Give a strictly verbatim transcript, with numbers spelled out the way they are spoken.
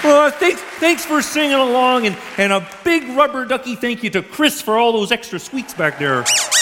Uh, thanks, thanks for singing along, and, and a big rubber ducky thank you to Chris for all those extra squeaks back there.